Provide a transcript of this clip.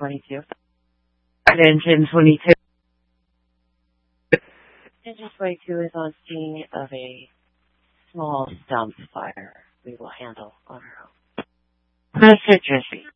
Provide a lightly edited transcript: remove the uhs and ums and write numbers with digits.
22. Engine 22. Engine 22 is on scene of a small dump fire we will handle on our own. Message receipt.